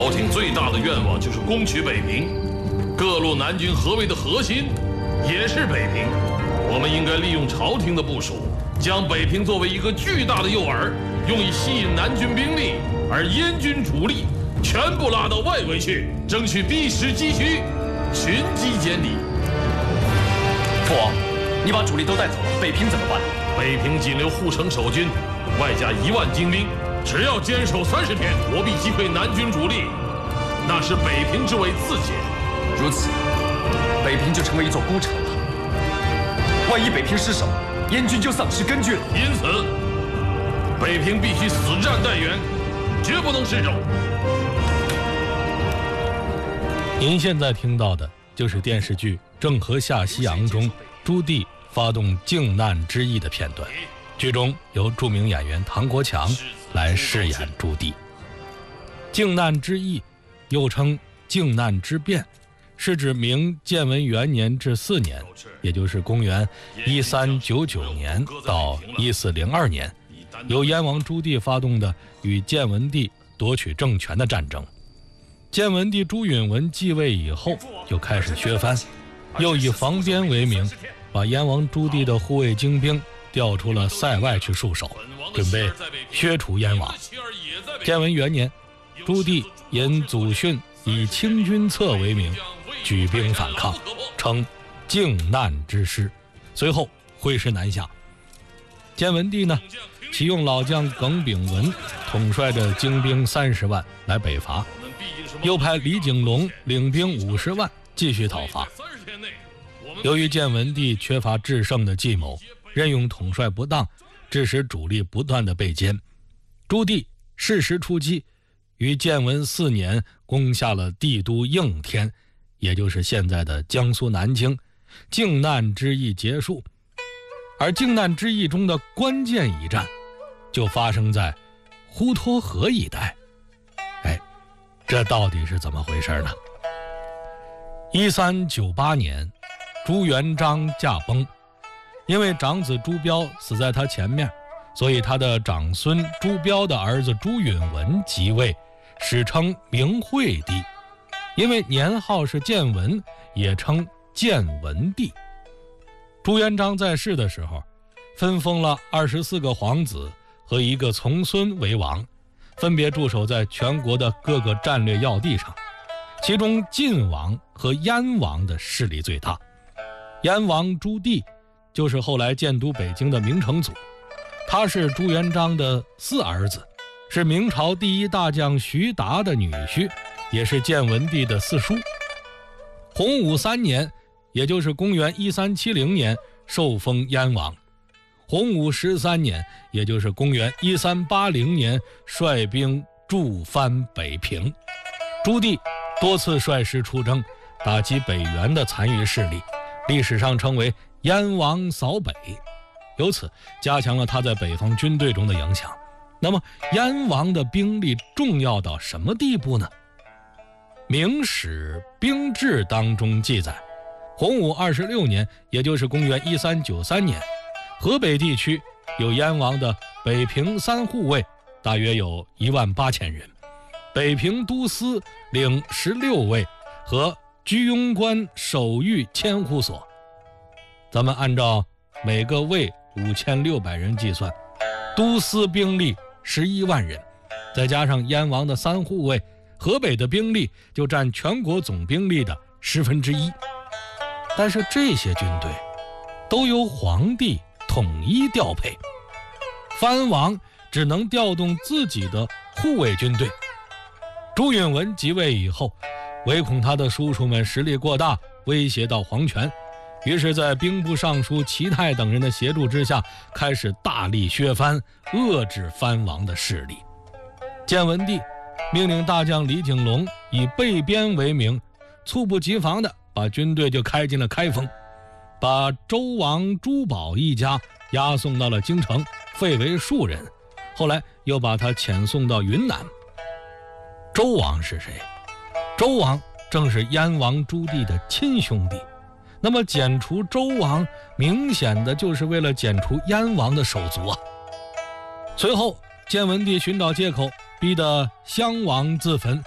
朝廷最大的愿望就是攻取北平，各路南军合围的核心也是北平。我们应该利用朝廷的部署，将北平作为一个巨大的诱饵，用以吸引南军兵力，而燕军主力全部拉到外围去，争取逼实击虚，群击歼敌。 父王，你把主力都带走了，北平怎么办？ 北平仅留护城守军，外加1万精兵，只要坚守30天，我必击溃南军主力。那是北平之为自解。 如此，北平就成为一座孤城了。万一北平失守，燕军就丧失根据了。 因此，北平必须死战待援，绝不能失守。 您现在听到的就是电视剧《郑和下西洋》中朱棣发动靖难之役的片段。剧中由著名演员唐国强来饰演朱棣。靖难之役又称靖难之变，是指明建文元年至4年，也就是公元1399年到1402年，由燕王朱棣发动的与建文帝夺取政权的战争。建文帝朱允炆继位以后，就开始削藩，又以防边为名，把燕王朱棣的护卫精兵调出了塞外去戍守，准备削除燕王。建文元年，朱棣因祖训以清君侧为名，举兵反抗，称靖难之师，随后挥师南下。建文帝呢，启用老将耿炳文统帅着精兵30万来北伐，又派李景隆领兵50万继续讨伐。由于建文帝缺乏制胜的计谋，任用统帅不当，致使主力不断的被歼。朱棣适时出击，于建文4年攻下了帝都应天，也就是现在的江苏南京，靖难之役结束。而靖难之役中的关键一战就发生在滹沱河一带。这到底是怎么回事呢？1398年，朱元璋驾崩，因为长子朱标死在他前面，所以他的长孙朱标的儿子朱允炆即位，史称明惠帝。因为年号是建文，也称建文帝。朱元璋在世的时候，分封了24个皇子和1个从孙为王，分别驻守在全国的各个战略要地上，其中晋王和燕王的势力最大。燕王朱棣就是后来建都北京的明成祖，他是朱元璋的4儿子，是明朝第1大将徐达的女婿，也是建文帝的四叔。洪武3年，也就是公元1370年，受封燕王。洪武13年，也就是公元1380年，率兵驻藩北平。朱棣多次率师出征，打击北元的残余势力，历史上称为燕王扫北，由此加强了他在北方军队中的影响。那么燕王的兵力重要到什么地步呢？明史兵志当中记载，洪武26年，也就是公元1393年，河北地区有燕王的北平3护卫，大约有18000人，北平都司领16位和居庸关守御千户所。咱们按照每个卫5600人计算，都司兵力11万人，再加上燕王的3护卫，河北的兵力就占全国总兵力的1/10。但是这些军队都由皇帝统一调配，藩王只能调动自己的护卫军队。朱允炆即位以后，唯恐他的叔叔们实力过大，威胁到皇权，于是在兵部尚书齐泰等人的协助之下，开始大力削藩，遏制藩王的势力。建文帝命令大将李景隆以备边为名，猝不及防地把军队就开进了开封，把周王朱宝一家押送到了京城，废为庶人，后来又把他遣送到云南。周王是谁？周王正是燕王朱棣的亲兄弟，那么剪除周王明显的就是为了剪除燕王的手足啊。随后建文帝寻找借口，逼得襄王自焚，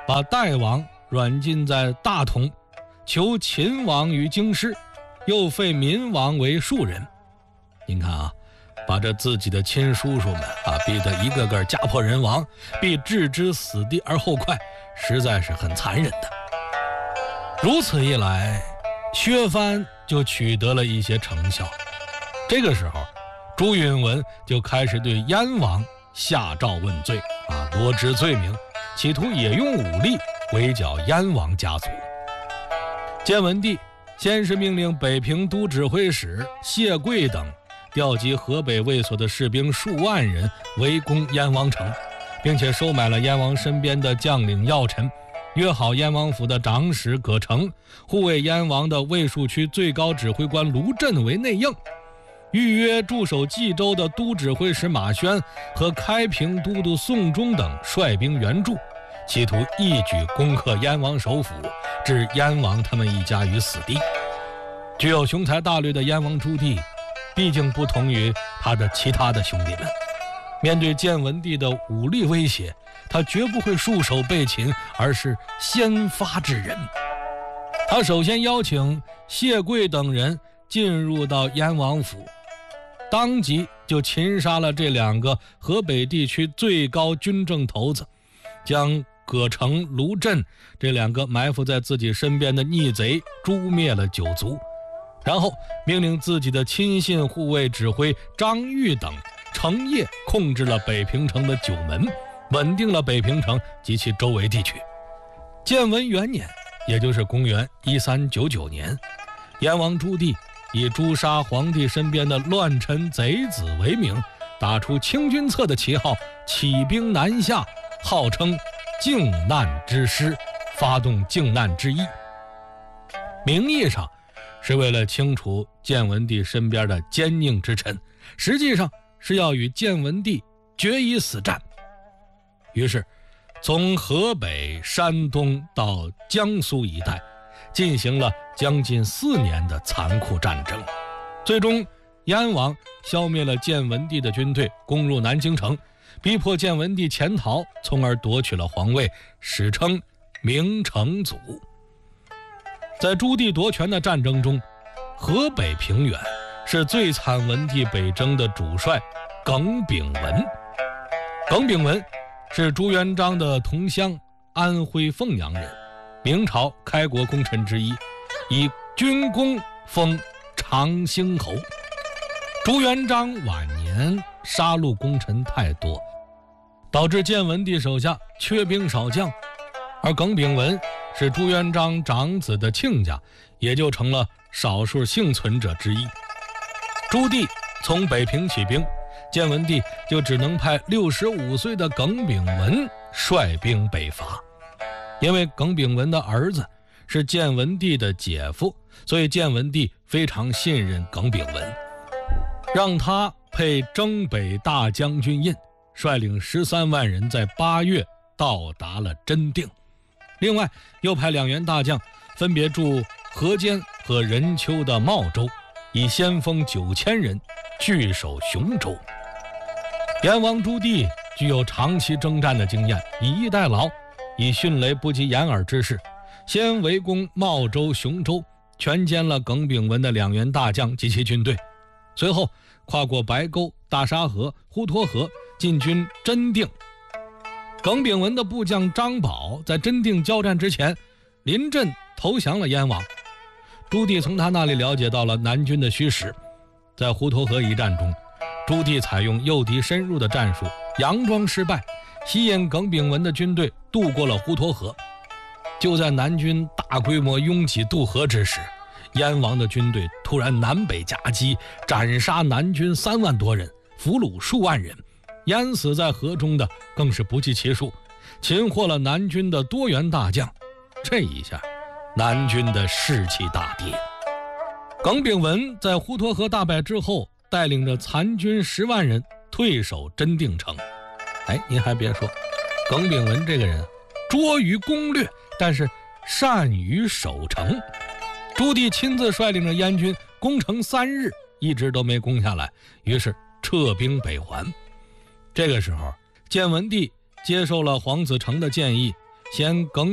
把代王软禁在大同，求秦王于京师，又废民王为庶人。您看啊，把这自己的亲叔叔们逼得一个个家破人亡，必置之死地而后快，实在是很残忍的。如此一来，削藩就取得了一些成效。这个时候，朱允炆就开始对燕王下诏问罪罗织罪名，企图也用武力围剿燕王家族。建文帝先是命令北平都指挥使谢贵等调集河北卫所的士兵数万人围攻燕王城，并且收买了燕王身边的将领要臣，约好燕王府的长史葛城、护卫燕王的卫戍区最高指挥官卢震为内应，预约驻守冀州的都指挥使马宣和开平都督宋忠等率兵援助，企图一举攻克燕王首府，置燕王他们一家于死地。具有雄才大略的燕王朱棣，毕竟不同于他的其他的兄弟们，面对建文帝的武力威胁，他绝不会束手被擒，而是先发制人。他首先邀请谢贵等人进入到燕王府，当即就擒杀了这两个河北地区最高军政头子，将葛城、卢震这两个埋伏在自己身边的逆贼诛灭了9族，然后命令自己的亲信护卫指挥张玉等成夜控制了北平城的9门，稳定了北平城及其周围地区。建文元年，也就是公元1399年，燕王朱棣以诛杀皇帝身边的乱臣贼子为名，打出清君侧的旗号，起兵南下，号称靖难之师，发动靖难之役。名义上是为了清除建文帝身边的奸佞之臣，实际上是要与建文帝决一死战。于是从河北、山东到江苏一带进行了将近4年的残酷战争，最终燕王消灭了建文帝的军队，攻入南京城，逼迫建文帝潜逃，从而夺取了皇位，史称明成祖。在朱棣夺权的战争中，河北平原是最惨文帝北征的主帅耿炳文。耿炳文是朱元璋的同乡，安徽凤阳人，明朝开国功臣之一，以军功封长兴侯。朱元璋晚年杀戮功臣太多，导致建文帝手下缺兵少将，而耿炳文是朱元璋长子的亲家，也就成了少数幸存者之一。朱棣从北平起兵，建文帝就只能派65岁的耿炳文率兵北伐。因为耿炳文的儿子是建文帝的姐夫，所以建文帝非常信任耿炳文，让他配征北大将军印，率领13万人在8月到达了真定。另外又派2员大将分别驻河间和任丘的茂州，以先锋9000人据守雄州。燕王朱棣具有长期征战的经验，以逸待劳，以迅雷不及掩耳之势，先围攻茂州、雄州，全歼了耿炳文的2员大将及其军队，随后跨过白沟、大沙河、滹沱河，进军真定。耿炳文的部将张宝在真定交战之前临阵投降了燕王。朱棣从他那里了解到了南军的虚实，在滹沱河一战中，朱棣采用诱敌深入的战术，佯装失败，吸引耿炳文的军队渡过了滹沱河。就在南军大规模拥挤渡河之时，燕王的军队突然南北夹击，斩杀南军3万多人，俘虏数万人，淹死在河中的更是不计其数，擒获了南军的多员大将。这一下南军的士气大跌。耿炳文在滹沱河大败之后，带领着残军10万人退守真定城。您还别说，耿炳文这个人拙于攻略，但是善于守城。朱棣亲自率领着燕军攻城3日，一直都没攻下来，于是撤兵北还。这个时候，建文帝接受了黄子成的建议， 先更